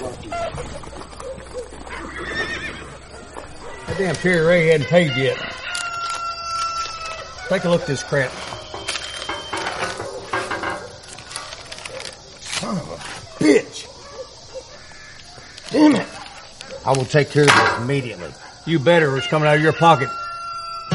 That damn Terry Ray hadn't paid yet. Take a look at this crap. Son of a bitch. Damn it. I will take care of this immediately. You better, or it's coming out of your pocket.